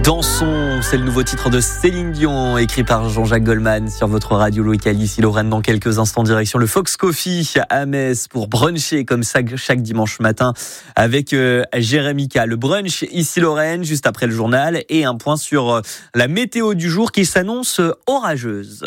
Dansons, c'est le nouveau titre de Céline Dion, écrit par Jean-Jacques Goldman sur votre radio locale ici Lorraine. Dans quelques instants, direction le Fox Coffee à Metz pour bruncher comme ça chaque dimanche matin avec Jérémy K. Le brunch ici Lorraine, juste après le journal et un point sur la météo du jour qui s'annonce orageuse.